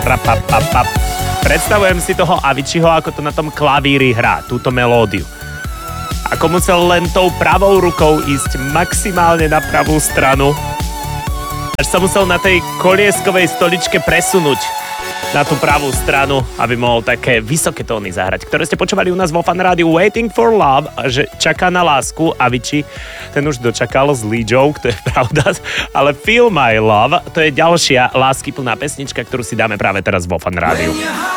Predstavujem si toho Aviciiho, ako to na tom klavíri hrá, túto melódiu. Ako musel len tou pravou rukou ísť maximálne na pravú stranu, až sa musel na tej kolieskovej stoličke presunúť na tú pravú stranu, aby mohol také vysoké tóny zahrať, ktoré ste počúvali u nás vo Fan Rádiu. Waiting for Love, že čaká na lásku. Avicii, ten už dočakal s Lee Joke, to je pravda, ale Feel My Love, to je ďalšia láskyplná pesnička, ktorú si dáme práve teraz vo Fan Rádiu.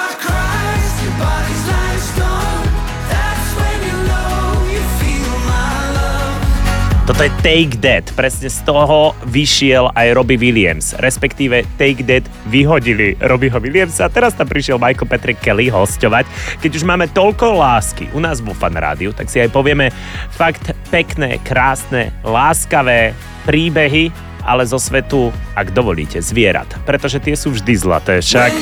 Toto je Take That. Presne z toho vyšiel aj Robbie Williams. Respektíve Take That vyhodili Robbieho Williamsa a teraz tam prišiel Michael Patrick Kelly hosťovať. Keď už máme toľko lásky u nás vo Fan Rádiu, tak si aj povieme fakt pekné, krásne, láskavé príbehy, ale zo svetu, ak dovolíte, zvierat. Pretože tie sú vždy zlaté, však.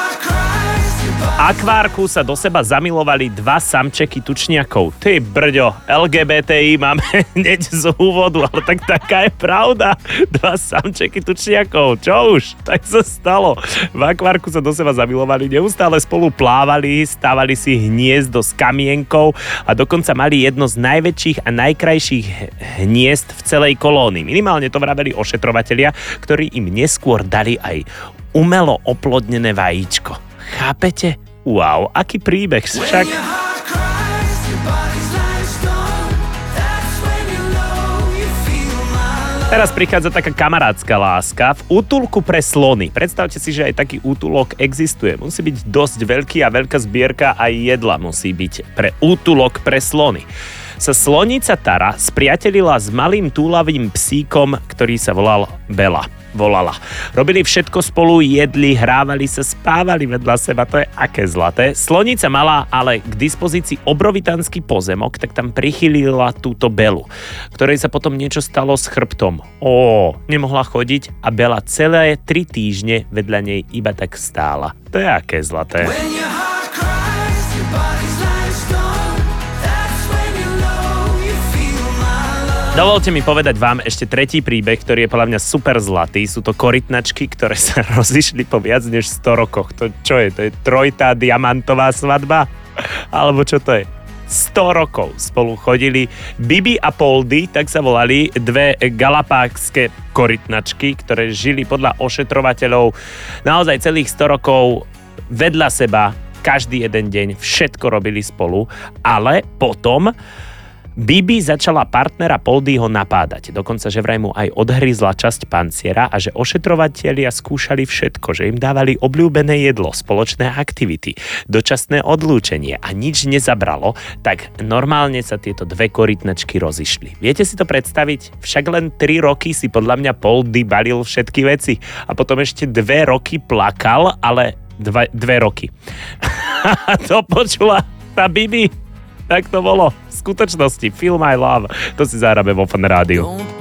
Akvárku sa do seba zamilovali dva samčeky tučniakov. Ty brďo, LGBTI máme hneď z úvodu, ale tak taká je pravda. Dva samčeky tučniakov, čo už? Tak sa stalo. V akvárku sa do seba zamilovali, neustále spolu plávali, stávali si hniezdo s kamienkou a dokonca mali jedno z najväčších a najkrajších hniezd v celej kolónii. Minimálne to vraveli ošetrovatelia, ktorí im neskôr dali aj umelo oplodnené vajíčko. Chápete? Wow, aký príbeh však. Teraz prichádza taká kamarátska láska v útulku pre slony. Predstavte si, že aj taký útulok existuje. Musí byť dosť veľký a veľká zbierka aj jedla musí byť pre útulok pre slony. Sa slonica Tara spriatelila s malým túlavým psíkom, ktorý sa volala. Robili všetko spolu, jedli, hrávali sa, spávali vedľa seba, to je aké zlaté. Slonica mala ale k dispozícii obrovitánsky pozemok, tak tam prichylila túto Belu, ktorej sa potom niečo stalo s chrbtom. Nemohla chodiť a Bela celé 3 týždne vedľa nej iba tak stála. To je aké zlaté. Dovolte mi povedať vám ešte tretí príbeh, ktorý je podľa mňa super zlatý. Sú to korytnačky, ktoré sa rozišli po viac než 100 rokoch. To čo je? To je trojitá diamantová svadba? Alebo čo to je? 100 rokov spolu chodili Bibi a Poldy, tak sa volali, dve galapágske korytnačky, ktoré žili podľa ošetrovateľov naozaj celých 100 rokov vedľa seba, každý jeden deň, všetko robili spolu, ale potom Bibi začala partnera Poldyho napádať. Dokonca, že vraj mu aj odhryzla časť panciera a že ošetrovatelia skúšali všetko, že im dávali obľúbené jedlo, spoločné aktivity, dočasné odlúčenie a nič nezabralo, tak normálne sa tieto dve korytnačky rozišli. Viete si to predstaviť? Však len 3 roky si podľa mňa Poldy balil všetky veci a potom ešte 2 roky plakal, ale 2 roky. A to počula tá Bibi. Tak to bolo v skutočnosti. Feel My Love. To si zahráme vo Fan Rádiu.